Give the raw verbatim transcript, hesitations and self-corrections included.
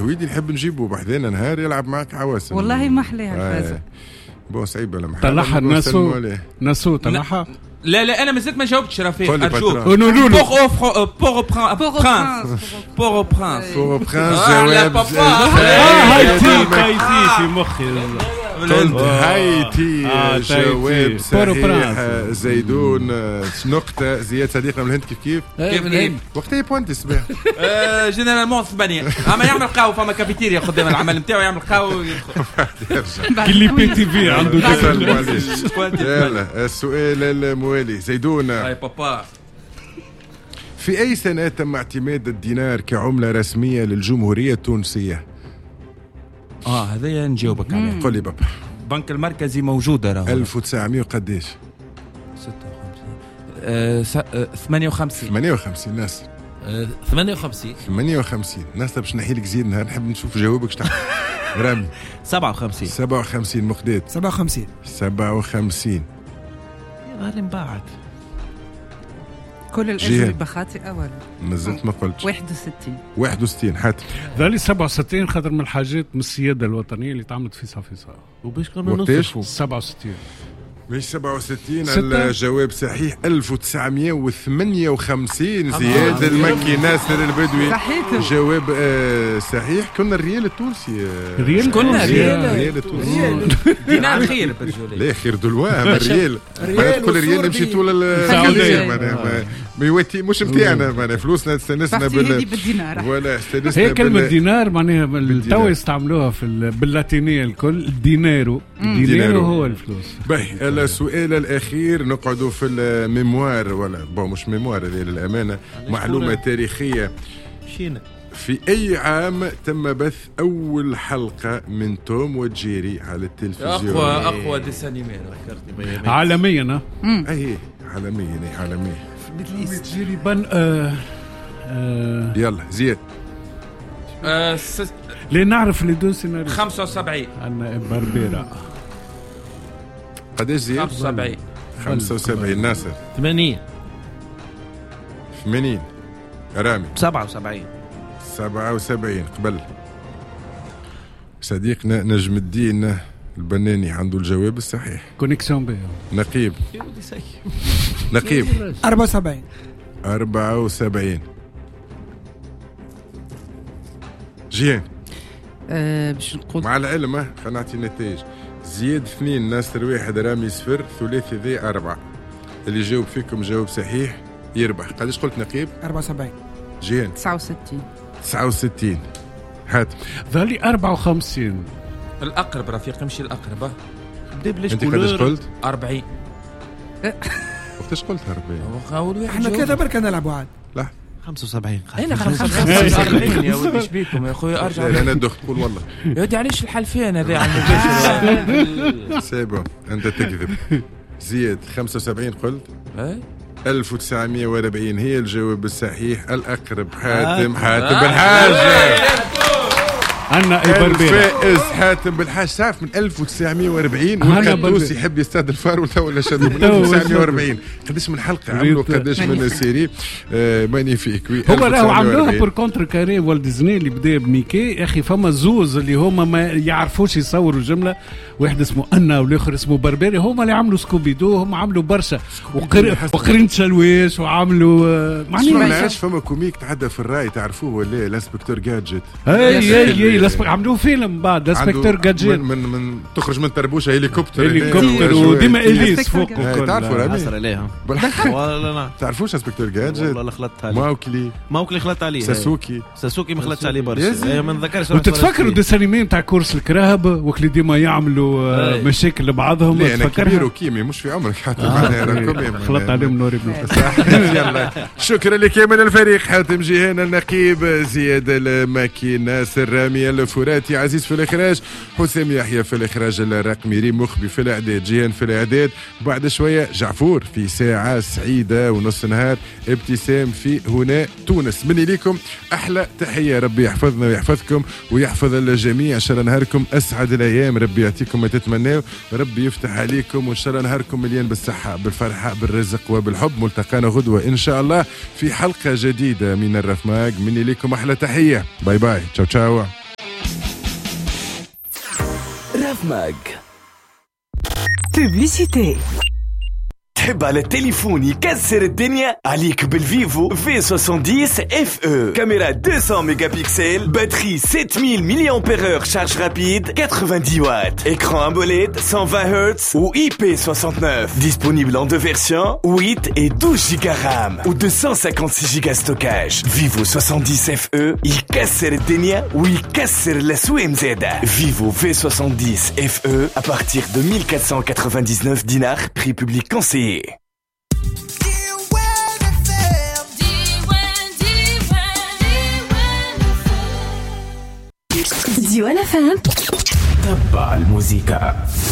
الجويدي نحب نجيبه بحذانا نهار يلعب معك عواسم والله ما أحلاها الفازة. بو صعيبة لما طلعها ناسو ناسو طلعها. لا لا انا مازلت ما جاوبتش رفيق ارجوك. بور بور برانس بور برانس بور برانس جواب هايتي هايتي في مخي قلت هايتي جواب صحيح. زيدون نقطة. زياد صديقنا من الهند كيف كيف كيف كيف وقتها بوانت الصباح جينيرالمون ثمانية اما يعمل قهوة فما كافيتيريا قدام العمل نتاعو يعمل قهوة كلي بي تي في عنده. يلا السؤال الموالي زيدون. اي بابا في أي سنة تم اعتماد الدينار كعملة رسمية للجمهورية التونسية؟ اه هذا نجاوبك عليه. قل لي بابا. البنك المركزي موجودة راهو. ألف وتسعمية قديش؟ ستة وخمسين أه س... أه ثمانية وخمسين. ثمانية وخمسين ناس. أه ثمانية وخمسين. ثمانية وخمسين ناس. باش نحيلك زيد نهار نحب نشوف جوابك شتاع. رامي. سبعة وخمسين. سبعة وخمسين مقداد. سبعة وخمسين. سبعة وخمسين. غالي مبعد. كل الأجوبة خاطئة ولا؟ مازلت ما قلتش. واحد وستين. واحد وستين حاتم. ذالي سبعة وستين خاطر من الحاجات من السيادة الوطنية اللي تعملت في صافيصا. وباش كانوا نصفوا. سبعة وستين. مش سبعة وستين. الجواب صحيح. ألف وتسعمية وثمانية وخمسين. زياد المكي ناصر البدوي. صحيح. جواب آه صحيح. كنا الريال التونسي. الريال كنا الريال التونسي. دينار خير برجولي. لا خير دلوا الريال. ما تقول الريال نمشي طول السعودية. ما يوتي مش متاعنا معناها فلوسنا استنسنا بالدينار. ولا استنسنا. هي كلمة دينار معناها التو يستعملوها في باللاتينية الكل. الدينارو. الدينارو هو الفلوس. باهي السؤال الأخير نقعدوا في الميموار ولا بون مش ميموار هذه للأمانة معلومة تاريخية. شينا. في أي عام تم بث أول حلقة من توم وجيري على التلفزيون؟ أقوى أقوى ديسانيمير عالميا. أي عالميا عالميا. جيري بن آه آه يلا زياد. آه س... لين نعرف اللي دو سيناريو. خمسة وسبعين. عندنا بربيرة. قديش زياد؟ خمسة وسبعين. خمسة وسبعين. ناصر. ثمانين. ثمانين. رامي. سبعة وسبعين. سبعة وسبعين قبل. صديقنا نجم الدين البناني عنده الجواب الصحيح. كونيكسيون بي. نقيب. نقيب. أربعة وسبعين. أربعة وسبعين. جيان. أه باش نقول مع العلم خلينا نعطي نتائج. زياد اثنين ناصر واحد رامي صفر ثلاثي ذي أربعة. اللي جاوب فيكم جاوب صحيح يربح. قديش قلت نقيب؟ أربعة وسبعين. جيان. تسعة وستين. تسعة وستين. حاتم. ذالي أربعة وخمسين. الأقرب رفيق امشي الأقرب. انت قديش قلت؟ أربعين. وقتاش قلت أربعين؟ احنا كذا بركة نلعب عاد. لا خمسة وسبعين. انا خمسة وسبعين يا ودي ايش بيكم يا اخويا ارجع. انا ندخ تقول والله يا ودي علاش الحلفين هذا عندك سيبو انت تكذب. زياد خمسة وسبعين قلت. اي ألف وتسعمية وأربعين هي الجواب الصحيح. الأقرب حاتم. حاتم بالحاج. أنا الفائز حاتم بالحاج. تعرف من ألف وتسعمية وأربعين والقدوس يحب يستاد الفار ولا شد من ألف وتسعمية وأربعين. قداش من حلقة عملوا قداش من سيري مانيفيك. هو راهو عملوها بور كونتر كاري والت ديزني اللي بدا بميكي. يا أخي فما زوز اللي هما ما يعرفوش يصوروا جملة. واحد اسمه أنا والآخر اسمه بربري. هما اللي عملوا سكوبيدو. هم عملوا برشا وقرين تشلويش وعملوا معناش فما كوميك تعدى في الراي تعرفوه ولا الانسبكتور جادجت. اي عملوا فيلم بعد انسبكتور جادجت من من تخرج من تربوشه هليكوبتر هليكوبتر وديما اليس فوق. تعرفوا رامي عسر عليها والله لا تعرفوش انسبكتور جادجت والله خلطت عليه. ماوكلي ماوكلي خلطت عليه. ساسوكي ساسوكي ما خلطتش عليه برشا. ما نذكرش. وتتفكروا ديسانيمين تاع كورس الكراهب وكلي ديما يعملوا مشاكل لبعضهم. لا انا كبير وكيمي مش في عمرك حتى معناها خلطت عليهم نوري بن. يلا شكرا لكامل الفريق. حاتم جيهان النقيب. زياد الماكي. ناصر رامي الفراتي. عزيز في الاخراج. حسام يحيى في الاخراج الرقمي. ريم مخبي في الاعداد. جيهان في الاعداد. بعد شويه جعفور في ساعه سعيده ونص نهار. ابتسام في هنا تونس. مني ليكم احلى تحيه. ربي يحفظنا ويحفظكم ويحفظ الجميع. ان شاء الله نهاركم اسعد الايام. ربي يعطيكم ما تتمناو. ربي يفتح عليكم وان شاء الله نهاركم مليان بالصحه بالفرحه بالرزق وبالحب. ملتقانا غدوه ان شاء الله في حلقه جديده من الرفماق. مني ليكم احلى تحيه. باي باي. تشاو تشاو. سافماج. Publicité. تحب على التليفون يكسر الدنيا؟ عليك بالفيفو في سبعمية اف او. كاميرا مئتين ميجا بكسل، باتري سبعة آلاف ملي أمبير اور، شارج رابيد quatre-vingt-dix watts, écran AMOLED cent vingt hertz ou I P soixante-neuf. Disponible en deux versions, huit et douze giga RAM ou deux cent cinquante-six giga stockage. Vivo soixante-dix F E يكسر الدنيا ويكسر الأسواق مزادة. Vivo V soixante-dix F E à partir de mille quatre cent quatre-vingt-dix-neuf dinars, prix public conseillé. ديوان اف ام. تبع الموسيقى.